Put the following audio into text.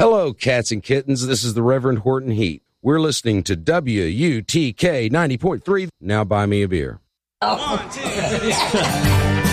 Hello, cats and kittens. This is the Reverend Horton Heat. We're listening to WUTK 90.3. Now buy me a beer. 1, 2, 3.